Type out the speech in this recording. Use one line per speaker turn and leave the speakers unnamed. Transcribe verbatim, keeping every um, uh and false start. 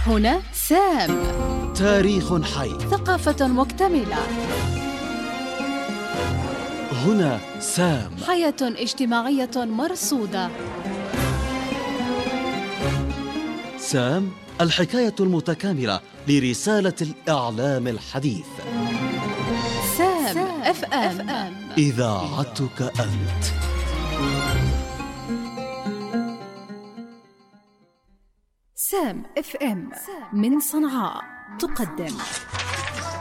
هنا سام.
تاريخ حي،
ثقافة مكتملة.
هنا سام.
حياة اجتماعية مرصودة.
سام، الحكاية المتكاملة لرسالة الإعلام الحديث.
سام اف ام،
إذاعتك أنت.
سام اف ام من صنعاء تقدم